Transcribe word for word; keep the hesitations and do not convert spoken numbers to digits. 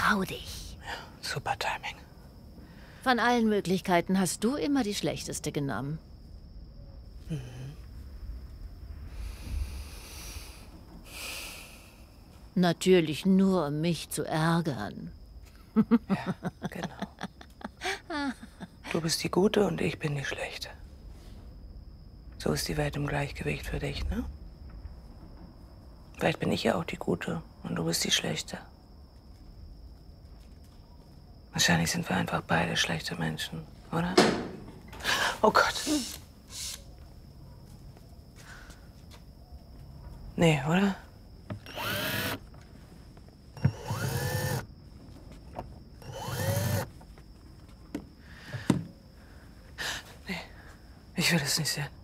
Trau dich. Ja, super Timing. Von allen Möglichkeiten hast du immer die schlechteste genommen. Mhm. Natürlich nur, um mich zu ärgern. Ja, genau. Du bist die Gute und ich bin die Schlechte. So ist die Welt im Gleichgewicht für dich, ne? Vielleicht bin ich ja auch die Gute und du bist die Schlechte. Wahrscheinlich sind wir einfach beide schlechte Menschen, oder? Oh Gott. Nee, oder? Nee, ich will es nicht sehen.